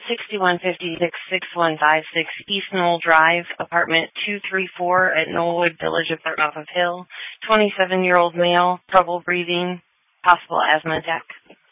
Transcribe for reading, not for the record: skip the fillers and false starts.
6156-6156 East Knoll Drive, apartment 234 at Knollwood Village, apartment off of Hill. 27-year-old male, trouble breathing, possible asthma attack.